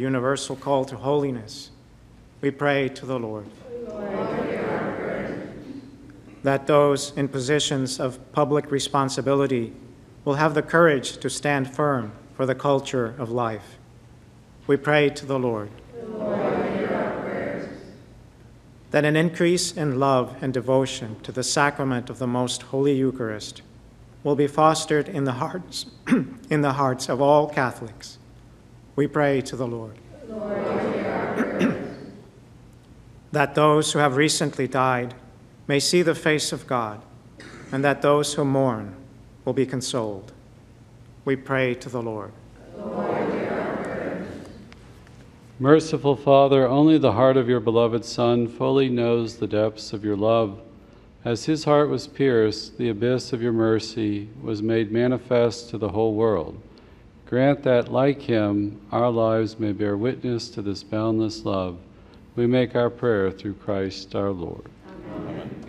universal call to holiness, we pray to the Lord. That those in positions of public responsibility will have the courage to stand firm for the culture of life, we pray to the Lord. That an increase in love and devotion to the sacrament of the Most Holy Eucharist will be fostered in the hearts, in the hearts of all Catholics, we pray to the Lord. That those who have recently died may see the face of God, and that those who mourn will be consoled, we pray to the Lord. Merciful Father, only the heart of your beloved Son fully knows the depths of your love. As his heart was pierced, the abyss of your mercy was made manifest to the whole world. Grant that, like him, our lives may bear witness to this boundless love. We make our prayer through Christ our Lord.